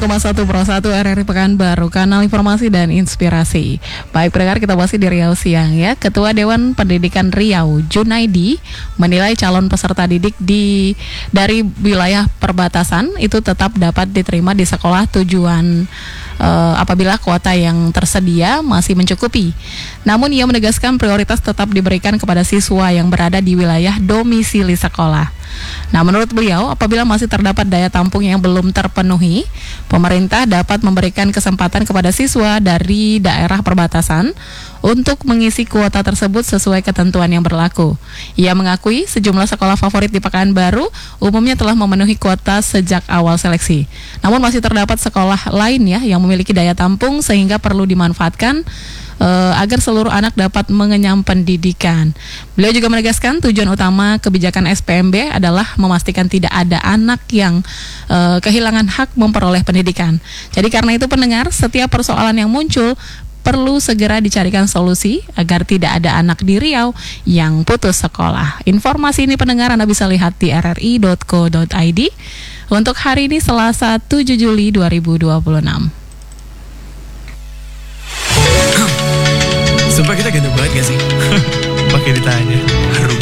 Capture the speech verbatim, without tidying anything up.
Koma satu Pro satu R R I Pekanbaru, kanal informasi dan inspirasi. Baik pendengar, kita bahas di Riau siang ya. Ketua Dewan Pendidikan Riau, Junaidi, menilai calon peserta didik di dari wilayah perbatasan itu tetap dapat diterima di sekolah tujuan uh, apabila kuota yang tersedia masih mencukupi. Namun ia menegaskan prioritas tetap diberikan kepada siswa yang berada di wilayah domisili sekolah. Nah, menurut beliau, apabila masih terdapat daya tampung yang belum terpenuhi, pemerintah dapat memberikan kesempatan kepada siswa dari daerah perbatasan untuk mengisi kuota tersebut sesuai ketentuan yang berlaku. Ia mengakui sejumlah sekolah favorit di Pekanbaru umumnya telah memenuhi kuota sejak awal seleksi. Namun masih terdapat sekolah lain ya yang memiliki daya tampung sehingga perlu dimanfaatkan Uh, agar seluruh anak dapat mengenyam pendidikan. Beliau juga menegaskan tujuan utama kebijakan S P M B adalah memastikan tidak ada anak yang uh, kehilangan hak memperoleh pendidikan. Jadi karena itu pendengar, setiap persoalan yang muncul perlu segera dicarikan solusi agar tidak ada anak di Riau yang putus sekolah. Informasi ini pendengar Anda bisa lihat di r r i dot co dot i d untuk hari ini Selasa tujuh Juli dua ribu dua puluh enam. Sumpah kita ganteng banget gak sih? Pakai ditanya.